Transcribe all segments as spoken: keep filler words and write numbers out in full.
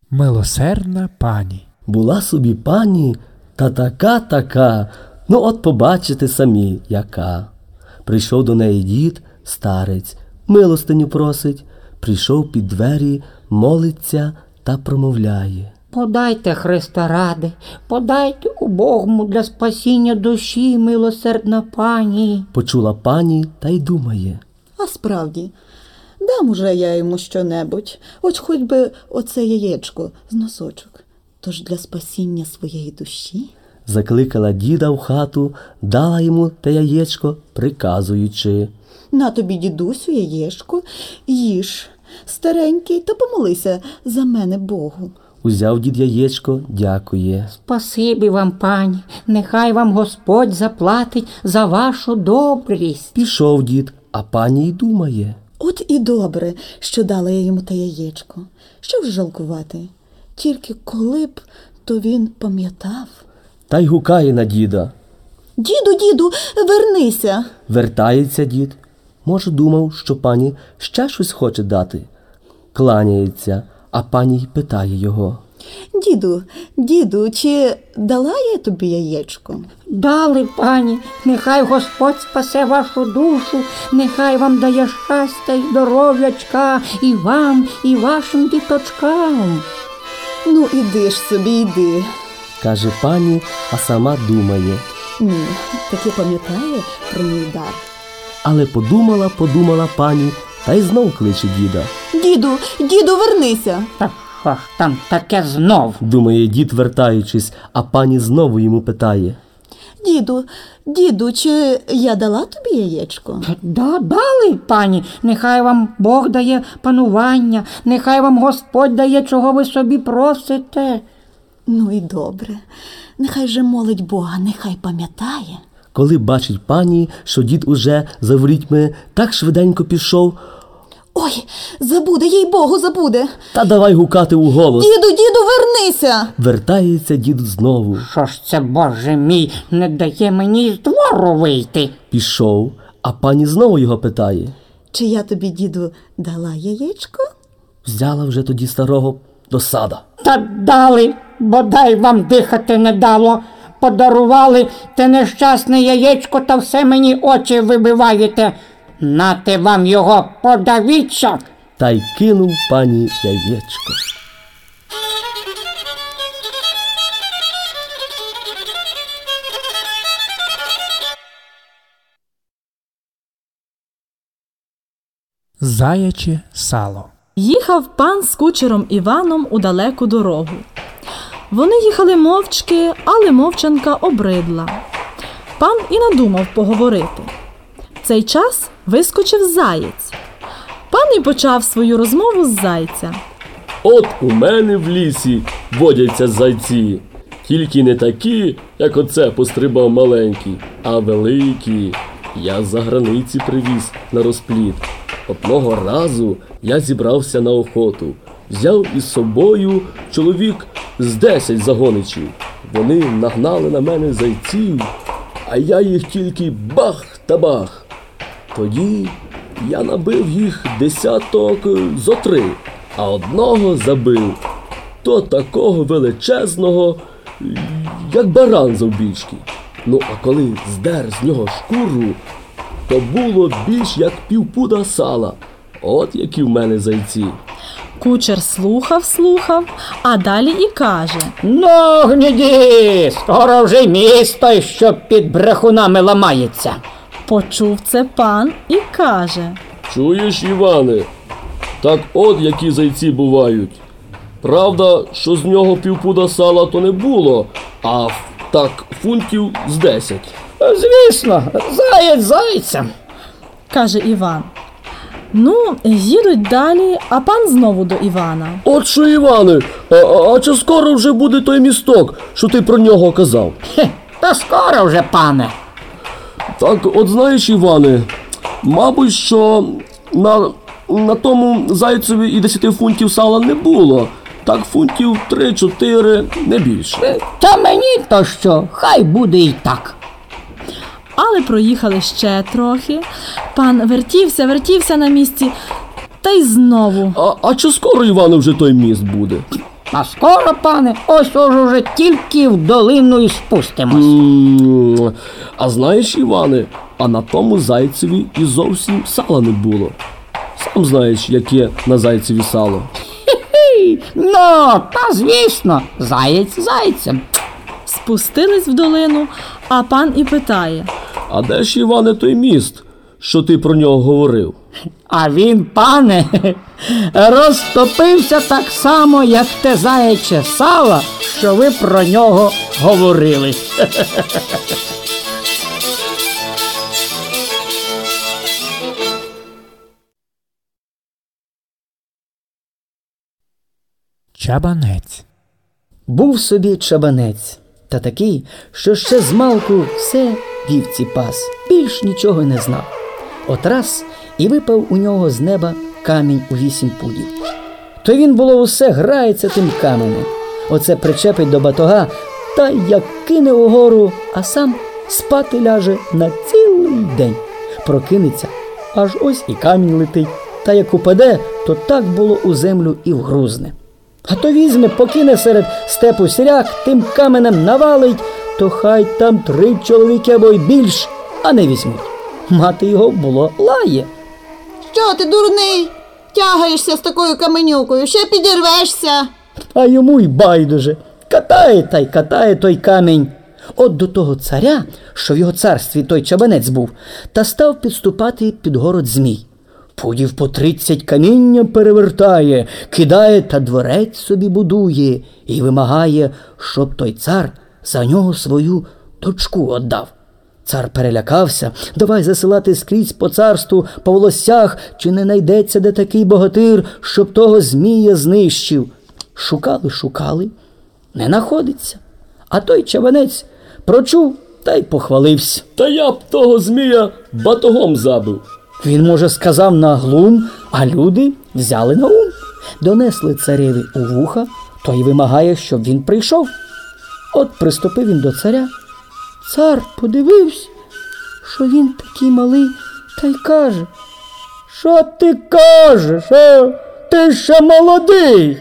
Милосердна пані. Була собі пані, та така-така, ну от побачите самі, яка. Прийшов до неї дід, старець, милостиню просить, прийшов під двері, молиться та промовляє. Подайте, Христа ради, подайте убогому для спасіння душі, милосердна пані. Почула пані та й думає. А справді, дам уже я йому щонебудь, хоч хоч би оце яєчко з носочок. Тож для спасіння своєї душі. Закликала діда в хату, дала йому те яєчко, приказуючи. На тобі, дідусю, яєчко, їж, старенький, та помолися за мене Богу. Узяв дід яєчко, дякує. Спасибі вам, пані, нехай вам Господь заплатить за вашу добрість. Пішов дід, а пані й думає. От і добре, що дала я йому те яєчко. Що ж жалкувати? Тільки коли б то він пам'ятав. Та й гукає на діда. Діду, діду, вернися. Вертається дід. Може, думав, що пані ще щось хоче дати. Кланяється, а пані й питає його. Діду, діду, чи дала я тобі яєчко? Дали, пані, нехай Господь спасе вашу душу, нехай вам дає щастя й здоров'ячка і вам, і вашим діточкам. Ну, іди ж собі, йди. Каже пані, а сама думає. Ні, таки пам'ятає про мій дар. Але подумала, подумала пані, та й знов кличе діда. Діду, діду, вернися. Та що ж там таке знов? Думає дід, вертаючись, а пані знову йому питає. Діду, діду, чи я дала тобі яєчко? Да, дали, пані, нехай вам Бог дає панування, нехай вам Господь дає, чого ви собі просите. Ну і добре, нехай же молить Бога, нехай пам'ятає. Коли бачить пані, що дід уже за ворітьми так швиденько пішов. Ой, забуде, їй Богу, забуде. Та давай гукати у голос. Діду, діду, вернися. Вертається дід знову. Що ж це, Боже мій, не дає мені з двору вийти? Пішов, а пані знову його питає. Чи я тобі, діду, дала яєчко? Взяла вже тоді старого досада. Та дали, бодай вам дихати не дало. Подарували те нещасне яєчко, та все мені очі вибиваєте. Нате вам його, подавіться. Та й кинув пані яєчко. Заяче сало. Їхав пан з кучером Іваном у далеку дорогу. Вони їхали мовчки, але мовчанка обридла. Пан і надумав поговорити. В цей час вискочив заєць. Пан і почав свою розмову з зайця. От у мене в лісі водяться зайці. Тільки не такі, як оце пострибав маленький, а великі. Я з-за границі привіз на розплід. Одного разу я зібрався на охоту. Взяв із собою чоловік з десять загоничів. Вони нагнали на мене зайців, а я їх тільки бах та бах. Тоді я набив їх десяток зо три, а одного забив. То такого величезного, як баран завбільшки. Ну, а коли здер з нього шкуру, то було більш як півпуда сала. От які в мене зайці. Кучер слухав, слухав, а далі і каже. Ну, гніді, скоро вже місто, що під брехунами ламається. Почув це пан і каже. Чуєш, Іване, так от які зайці бувають. Правда, що з нього півпуда сала то не було, а так фунтів з десять. Звісно, заєць зайцем, каже Іван. Ну, їдуть далі, а пан знову до Івана. От що, Іване, а, а, а чи скоро вже буде той місток, що ти про нього казав? Хе, та скоро вже, пане. Так, от знаєш, Іване, мабуть, що на, на тому зайцеві і десяти фунтів сала не було. Так фунтів три-чотири, не більше. Та мені то що, хай буде і так. Але проїхали ще трохи. Пан вертівся, вертівся на місці, та й знову. А, а чи скоро, Іване, вже той міст буде? А скоро, пане, ось ось уже тільки в долину і спустимось. М, А знаєш, Іване, а на тому зайцеві і зовсім сала не було. Сам знаєш, яке на зайцеві сало. Хі, ну, та звісно, заєць зайцем. Спустились в долину, а пан і питає. А де ж, Іване, той міст, що ти про нього говорив? А він, пане, розтопився так само, як те заяче сало, що ви про нього говорили. Чабанець. Був собі чабанець, та такий, що ще змалку все вівці пас, більш нічого не знав. От раз і випав у нього з неба камінь у вісім пудів. То він було усе грається тим каменем. Оце причепить до батога, та як кине угору, а сам спати ляже на цілий день. Прокинеться, аж ось і камінь летить, та як упаде, то так було у землю і вгрузне. А то візьме, покине серед степу сіряк, тим каменем навалить, то хай там три чоловіки або й більш, а не візьмуть. Мати його було лає. Що ти, дурний? Тягаєшся з такою каменюкою, ще підірвешся. А йому й байдуже. Катає та й катає той камінь. От до того царя, що в його царстві той чабанець був, та став підступати під город змій. Пудів по тридцять каміння перевертає, кидає та дворець собі будує і вимагає, щоб той цар за нього свою дочку отдав. Цар перелякався, давай засилати скрізь по царству, по волоссях, чи не найдеться де такий богатир, щоб того змія знищив. Шукали, шукали, не находиться. А той чабанець прочув та й похвалився. Та я б того змія батогом забив. Він, може, сказав на глум, а люди взяли на ум. Донесли цареві у вуха, той вимагає, щоб він прийшов. От приступив він до царя. Цар подивився, що він такий малий, та й каже: «Що ти кажеш, а? Ти ще молодий!»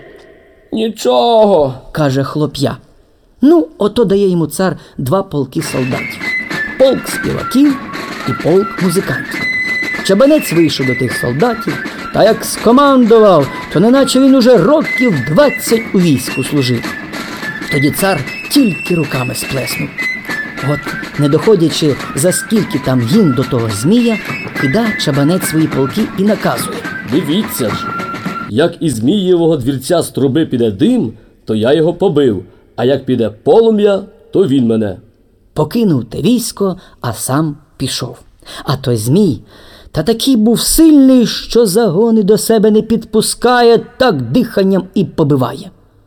Нічого. Каже хлоп'я. Ну, ото дає йому цар два полки солдатів. Полк співаків і полк музикантів. Чабанець вийшов до тих солдатів, та як скомандував, то неначе він уже років двадцять у війську служив. Тоді цар тільки руками сплеснув. От, не доходячи, за скільки там гін до того змія, кидає чабанець свої полки і наказує. Дивіться ж, як із змієвого двірця з труби піде дим, то я його побив, а як піде полум'я, то він мене. Покинув те військо, а сам пішов. А той змій та такий був сильний, що загони до себе не підпускає, так диханням і побиває.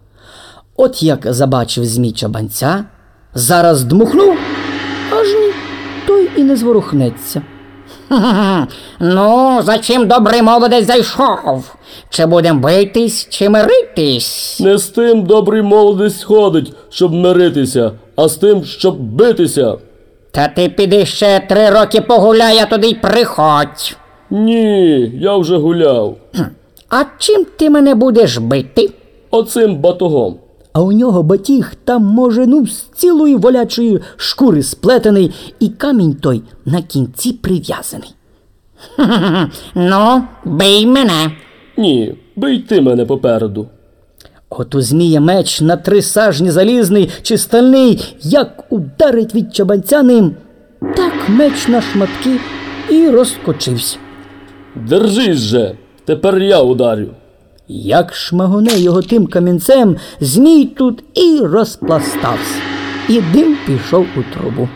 От як забачив змій чабанця, зараз дмухнув, аж ні, той і не зворухнеться. Ха-ха-ха. Ну, за чим добрий молодець зайшов? Чи будем битись, чи миритись? Не з тим добрий молодець ходить, щоб миритися, а з тим, щоб битися. Та ти піди ще три роки погуляй, а туди й приходь. Ні, я вже гуляв. А чим ти мене будеш бити? Оцим батогом. А у нього батіг там, може, ну, з цілої волячої шкури сплетений, і камінь той на кінці прив'язаний. Ха-ха-ха. Ну, бий мене. Ні, бий ти мене попереду. От у змія меч на три сажні залізний чи стальний, як ударить від чабанця ним, так меч на шматки і розкочився. Держись же, тепер я ударю. Як шмагоне його тим камінцем, змій тут і розпластався, і дим пішов у трубу.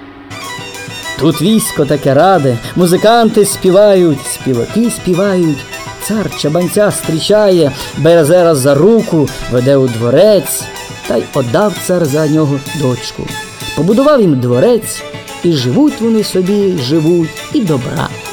Тут військо таке раде, музиканти співають, співаки співають. Цар чабанця зустрічає, бере зараз за руку, веде у дворець, та й отдав цар за нього дочку. Побудував їм дворець, і живуть вони собі, живуть, і добра